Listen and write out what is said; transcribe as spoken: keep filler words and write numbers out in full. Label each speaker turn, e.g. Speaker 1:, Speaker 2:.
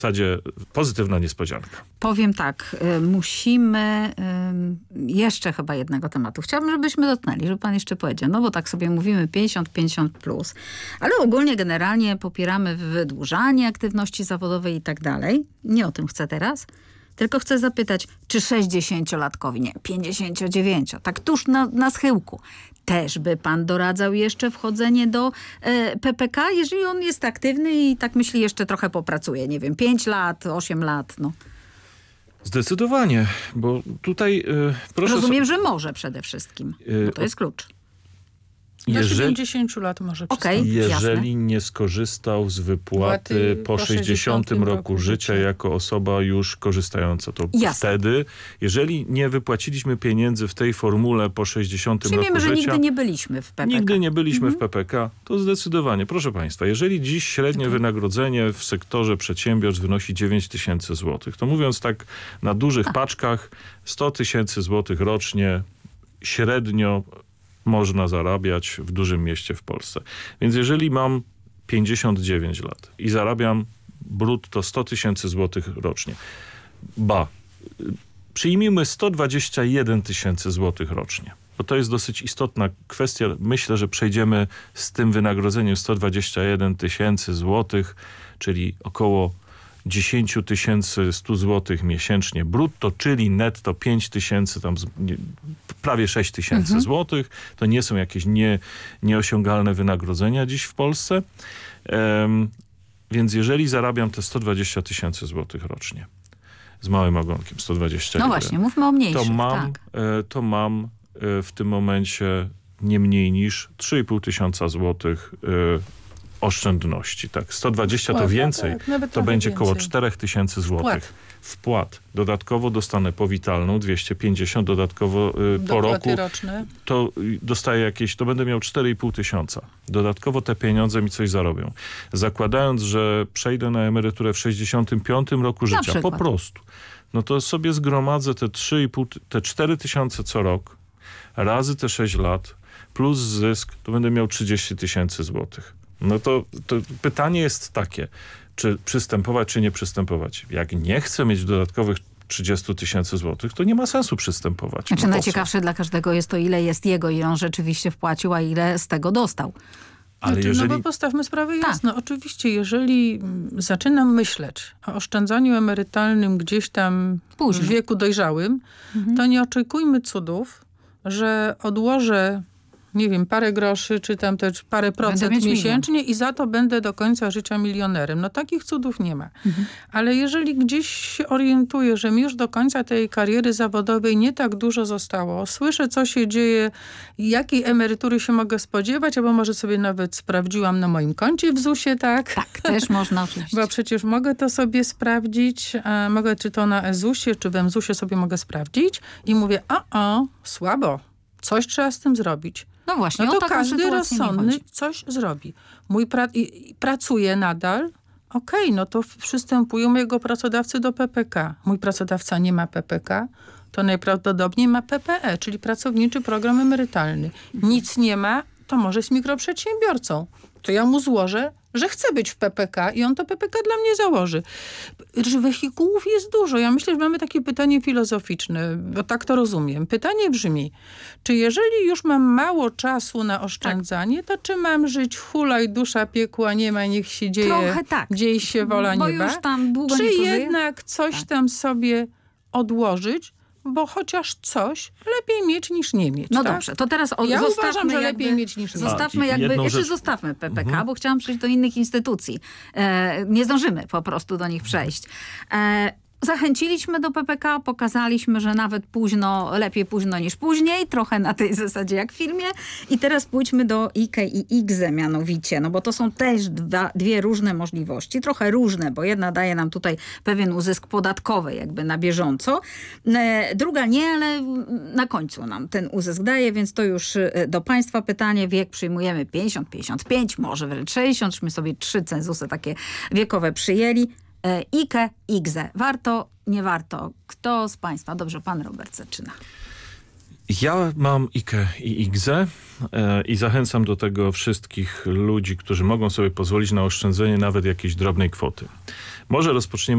Speaker 1: W zasadzie pozytywna niespodzianka.
Speaker 2: Powiem tak, y, musimy y, jeszcze chyba jednego tematu. Chciałabym, żebyśmy dotknęli, żeby pan jeszcze powiedział. No bo tak sobie mówimy pięćdziesiąt pięćdziesiąt plus, ale ogólnie generalnie popieramy wydłużanie aktywności zawodowej i tak dalej. Nie o tym chcę teraz. Tylko chcę zapytać, czy sześćdziesięciolatkowi, nie, pięćdziesięciodziewięcio, tak tuż na, na schyłku, też by pan doradzał jeszcze wchodzenie do e, P P K, jeżeli on jest aktywny i tak myśli, jeszcze trochę popracuje, nie wiem, pięć lat, osiem lat, no.
Speaker 1: Zdecydowanie, bo tutaj y, proszę...
Speaker 2: Rozumiem, so... że może przede wszystkim,
Speaker 1: y,
Speaker 2: bo to jest klucz.
Speaker 3: Do dziewięćdziesięciu lat może
Speaker 2: okay,
Speaker 1: Jeżeli
Speaker 2: jasne.
Speaker 1: nie skorzystał z wypłaty
Speaker 3: Wypłaty
Speaker 1: po
Speaker 3: po
Speaker 1: sześćdziesiątym roku,
Speaker 3: roku
Speaker 1: życia
Speaker 3: życia.
Speaker 1: jako osoba już korzystająca, to
Speaker 2: Jasne.
Speaker 1: wtedy, jeżeli nie wypłaciliśmy pieniędzy w tej formule po sześćdziesiątym roku
Speaker 2: Przyjmiemy, że
Speaker 1: życia...
Speaker 2: nigdy nie byliśmy w P P K.
Speaker 1: Nigdy nie byliśmy
Speaker 2: Mhm.
Speaker 1: w P P K, to zdecydowanie. Proszę państwa, jeżeli dziś średnie
Speaker 2: Okay.
Speaker 1: wynagrodzenie w sektorze przedsiębiorstw wynosi dziewięć tysięcy złotych, to mówiąc tak na dużych
Speaker 2: A.
Speaker 1: paczkach, sto tysięcy złotych rocznie średnio można zarabiać w dużym mieście w Polsce. Więc jeżeli mam pięćdziesiąt dziewięć lat i zarabiam brutto sto tysięcy złotych rocznie, ba, przyjmijmy sto dwadzieścia jeden tysięcy złotych rocznie, bo to jest dosyć istotna kwestia. Myślę, że przejdziemy z tym wynagrodzeniem sto dwadzieścia jeden tysięcy złotych, czyli około dziesięć tysięcy sto złotych miesięcznie brutto, czyli netto pięć tysięcy, tam nie, prawie sześć tysięcy
Speaker 2: mhm.
Speaker 1: złotych. To nie są jakieś nie, nieosiągalne wynagrodzenia dziś w Polsce. Um, więc jeżeli zarabiam te sto dwadzieścia tysięcy złotych rocznie, z małym ogonkiem, sto dwadzieścia jeden.
Speaker 2: No właśnie, mówmy o mniejszych.
Speaker 1: To mam,
Speaker 2: tak.
Speaker 1: e, to mam e, w tym momencie nie mniej niż trzy i pół tysiąca złotych e, oszczędności. Tak, sto dwadzieścia
Speaker 3: Wpłat,
Speaker 1: to więcej,
Speaker 3: tak, nawet
Speaker 1: to będzie
Speaker 3: więcej.
Speaker 1: koło cztery tysiące złotych.
Speaker 3: Wpłat.
Speaker 1: Wpłat. Dodatkowo dostanę powitalną dwieście pięćdziesiąt, dodatkowo y, po
Speaker 3: Dopłaty
Speaker 1: roku
Speaker 3: roczne.
Speaker 1: to y, dostaję jakieś, to będę miał cztery i pół tysiąca. Dodatkowo te pieniądze mi coś zarobią. Zakładając, że przejdę na emeryturę w sześćdziesiątym piątym roku życia, po
Speaker 2: przykład.
Speaker 1: prostu, no to sobie zgromadzę te trzy i pół, te cztery tysiące co rok, razy te sześć lat, plus zysk, to będę miał trzydzieści tysięcy złotych. No to, to pytanie jest takie, czy przystępować, czy nie przystępować. Jak nie chcę mieć dodatkowych trzydzieści tysięcy złotych, to nie ma sensu przystępować.
Speaker 2: Znaczy
Speaker 1: no
Speaker 2: najciekawsze dla każdego jest to, ile jest jego i on rzeczywiście wpłacił, a ile z tego dostał.
Speaker 1: Ale
Speaker 3: znaczy,
Speaker 1: jeżeli...
Speaker 3: No bo postawmy sprawę
Speaker 2: Tak.
Speaker 3: jasno. Oczywiście, jeżeli zaczynam myśleć o oszczędzaniu emerytalnym gdzieś tam
Speaker 2: Później.
Speaker 3: w wieku dojrzałym,
Speaker 2: Mhm.
Speaker 3: to nie oczekujmy cudów, że odłożę, nie wiem, parę groszy, czy tam też parę procent
Speaker 2: mieć
Speaker 3: miesięcznie milion. I za to będę do końca życia milionerem. No takich cudów nie ma.
Speaker 2: Mhm.
Speaker 3: Ale jeżeli gdzieś się orientuję, że mi już do końca tej kariery zawodowej nie tak dużo zostało, słyszę, co się dzieje, jakiej emerytury się mogę spodziewać, albo może sobie nawet sprawdziłam na moim koncie w zusie, tak?
Speaker 2: Tak, też można oczywiście.
Speaker 3: Bo przecież mogę to sobie sprawdzić, a mogę czy to na e-zusie, czy w em-zusie sobie mogę sprawdzić i mówię, a o, słabo, coś trzeba z tym zrobić.
Speaker 2: No właśnie,
Speaker 3: No
Speaker 2: o
Speaker 3: to
Speaker 2: taką
Speaker 3: każdy
Speaker 2: sytuację mi
Speaker 3: rozsądny
Speaker 2: chodzi.
Speaker 3: coś zrobi. Mój pra i, i pracuje nadal, okej, okay, no to przystępują mojego pracodawcy do P P K. Mój pracodawca nie ma P P K, to najprawdopodobniej ma P P E, czyli pracowniczy program emerytalny. Nic nie ma, to może jest mikroprzedsiębiorcą. To ja mu złożę, że chcę być w P P K i on to P P K dla mnie założy. Wehikułów jest dużo. Ja myślę, że mamy takie pytanie filozoficzne, bo tak to rozumiem. Pytanie brzmi, czy jeżeli już mam mało czasu na oszczędzanie, to czy mam żyć hulaj dusza piekła nie ma, niech się dzieje,
Speaker 2: Trochę tak.
Speaker 3: dzieje się wola
Speaker 2: Bo
Speaker 3: nieba.
Speaker 2: już tam długo
Speaker 3: Czy
Speaker 2: nie pożyje?
Speaker 3: jednak coś
Speaker 2: Tak.
Speaker 3: tam sobie odłożyć, bo chociaż coś lepiej mieć niż nie mieć.
Speaker 2: No
Speaker 3: tak?
Speaker 2: dobrze, to teraz o,
Speaker 3: Ja
Speaker 2: zostawmy
Speaker 3: uważam, że
Speaker 2: jakby,
Speaker 3: lepiej mieć niż nie.
Speaker 2: Zostawmy
Speaker 1: A,
Speaker 2: jakby,
Speaker 1: jedną
Speaker 2: jeszcze
Speaker 1: rzecz-
Speaker 2: zostawmy P P K,
Speaker 1: Mhm.
Speaker 2: bo chciałam przejść do innych instytucji. E, nie zdążymy po prostu do nich przejść. E, Zachęciliśmy do P P K, pokazaliśmy, że nawet późno, lepiej późno niż później, trochę na tej zasadzie jak w filmie. I teraz pójdźmy do I K E i I G Z E mianowicie, no bo to są też dwa, dwie różne możliwości, trochę różne, bo jedna daje nam tutaj pewien uzysk podatkowy jakby na bieżąco, e, druga nie, ale na końcu nam ten uzysk daje, więc to już do państwa pytanie, wiek przyjmujemy pięćdziesiąt, pięćdziesiąt pięć, może wręcz sześćdziesiąt, żeśmy sobie trzy cenzusy takie wiekowe przyjęli. I K E, I G Z E. Warto, nie warto? Kto z państwa? Dobrze, pan Robert zaczyna.
Speaker 1: Ja mam I K E i I G Z E e, i zachęcam do tego wszystkich ludzi, którzy mogą sobie pozwolić na oszczędzenie nawet jakiejś drobnej kwoty. Może rozpoczniemy